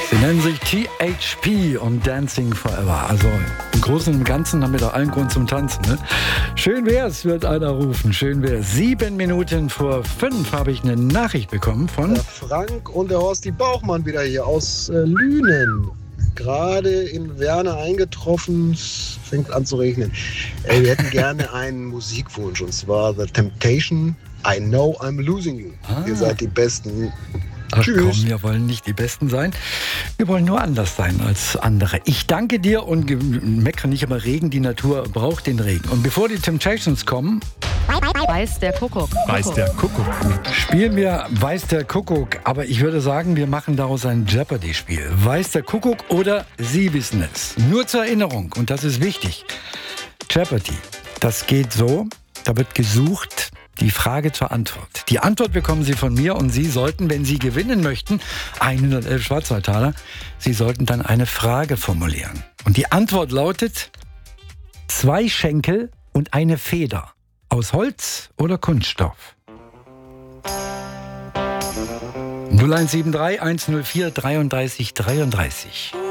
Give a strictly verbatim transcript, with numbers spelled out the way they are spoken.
Sie nennen sich T H P und Dancing Forever. Also im Großen und Ganzen haben wir doch allen Grund zum Tanzen. Ne? Schön wär's, wird einer rufen. Schön wär's. Sieben Minuten vor fünf habe ich eine Nachricht bekommen von... Der Frank und der Horsti Bauchmann wieder hier aus äh, Lünen. Gerade in Werne eingetroffen, es fängt an zu regnen. Äh, wir hätten gerne einen Musikwunsch, und zwar The Temptation, I Know I'm Losing You. Ah. Ihr seid die Besten. Ach Tschüss. komm, wir wollen nicht die Besten sein. Wir wollen nur anders sein als andere. Ich danke dir und ge- meckere nicht über Regen. Die Natur braucht den Regen. Und bevor die Temptations kommen, Weiß der Kuckuck. Weiß der Kuckuck. spielen wir Weiß der Kuckuck. Aber ich würde sagen, wir machen daraus ein Jeopardy-Spiel. Weiß der Kuckuck oder Sie wissen es. Nur zur Erinnerung, und das ist wichtig. Jeopardy, das geht so, da wird gesucht, die Frage zur Antwort. Die Antwort bekommen Sie von mir und Sie sollten, wenn Sie gewinnen möchten, hundertelf Schwarzwaldtaler, Sie sollten dann eine Frage formulieren. Und die Antwort lautet: Zwei Schenkel und eine Feder. Aus Holz oder Kunststoff? null eins sieben drei, eins null vier, dreiunddreißig dreiunddreißig.